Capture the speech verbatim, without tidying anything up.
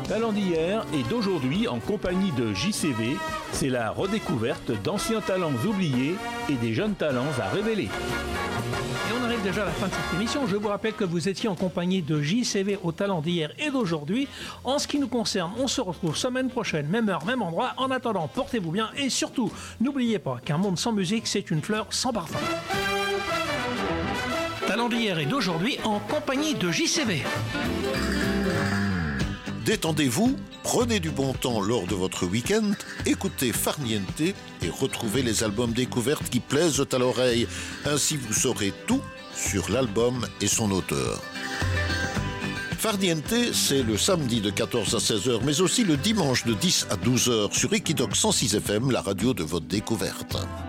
Talents d'hier et d'aujourd'hui en compagnie de J C V, c'est la redécouverte d'anciens talents oubliés et des jeunes talents à révéler. Et on arrive déjà à la fin de cette émission. Je vous rappelle que vous étiez en compagnie de J C V au Talent d'hier et d'aujourd'hui. En ce qui nous concerne, on se retrouve semaine prochaine, même heure, même endroit. En attendant, portez-vous bien et surtout, n'oubliez pas qu'un monde sans musique, c'est une fleur sans parfum. Talent d'hier et d'aujourd'hui en compagnie de J C V. Détendez-vous, prenez du bon temps lors de votre week-end, écoutez Farniente et retrouvez les albums découvertes qui plaisent à l'oreille. Ainsi vous saurez tout sur l'album et son auteur. Farniente, c'est le samedi de quatorze à seize heures, mais aussi le dimanche de dix à douze heures sur Equidoc cent six F M, la radio de votre découverte.